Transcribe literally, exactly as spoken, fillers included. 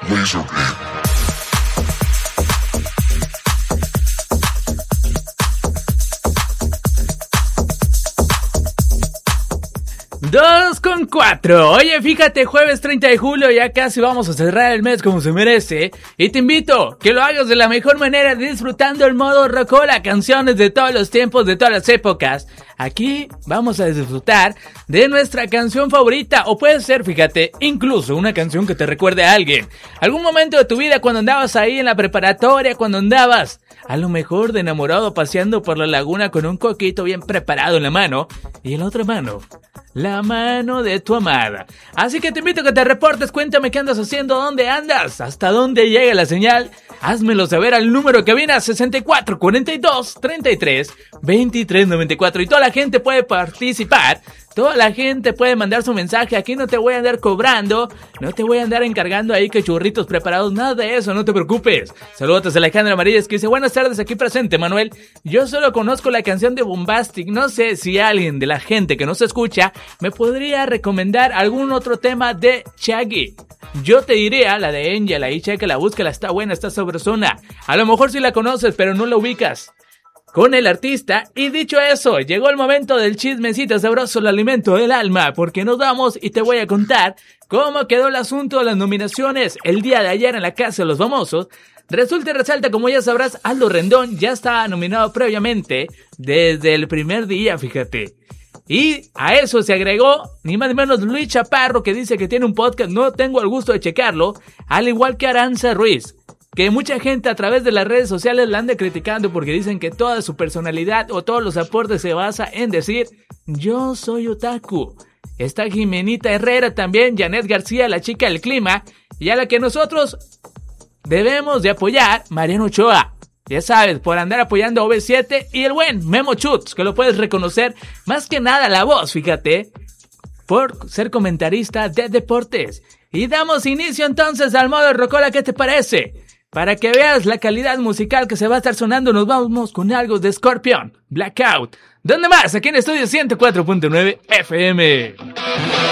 Laserbeam. Dos con cuatro. Oye, fíjate, jueves treinta de julio, ya casi vamos a cerrar el mes como se merece. Y te invito que lo hagas de la mejor manera, disfrutando el modo Rocola, canciones de todos los tiempos, de todas las épocas. Aquí vamos a disfrutar de nuestra canción favorita, o puede ser, fíjate, incluso una canción que te recuerde a alguien. Algún momento de tu vida cuando andabas ahí en la preparatoria, cuando andabas a lo mejor de enamorado paseando por la laguna con un coquito bien preparado en la mano, y en la otra mano la mano de tu amada. Así que te invito a que te reportes, cuéntame qué andas haciendo, dónde andas, hasta dónde llega la señal. Házmelo saber al número que viene a sesenta y cuatro, cuarenta y dos, treinta y tres, veintitrés, noventa y cuatro. Y toda la gente puede participar, toda la gente puede mandar su mensaje. Aquí no te voy a andar cobrando, no te voy a andar encargando ahí que churritos preparados, nada de eso, no te preocupes. Saludos a Alejandra Amarillas que dice: buenas tardes, aquí presente, Manuel. Yo solo conozco la canción de Bombastic, no sé si alguien de la gente que nos escucha me podría recomendar algún otro tema de Shaggy. Yo te diría la de Angel, ahí chécala, búscala, está buena, está sabrosona. A lo mejor sí la conoces, pero no la ubicas con el artista. Y dicho eso, llegó el momento del chismecito sabroso, el alimento del alma, porque nos vamos y te voy a contar cómo quedó el asunto de las nominaciones el día de ayer en la Casa de los Famosos. Resulta y resalta, como ya sabrás, Aldo Rendón ya estaba nominado previamente desde el primer día, fíjate. Y a eso se agregó ni más ni menos Luis Chaparro, que dice que tiene un podcast, no tengo el gusto de checarlo, al igual que Aranza Ruiz, que mucha gente a través de las redes sociales la anda criticando porque dicen que toda su personalidad o todos los aportes se basa en decir yo soy otaku. Está Jimenita Herrera también, Janet García, la chica del clima, y a la que nosotros debemos de apoyar, Mariano Ochoa. Ya sabes, por andar apoyando a O V siete y el buen Memo Chutz, que lo puedes reconocer más que nada la voz, fíjate, por ser comentarista de deportes. Y damos inicio entonces al modo Rocola, ¿qué te parece? Para que veas la calidad musical que se va a estar sonando, nos vamos con algo de Scorpion, Blackout. ¿Dónde más? Aquí en Estudio ciento cuatro punto nueve F M.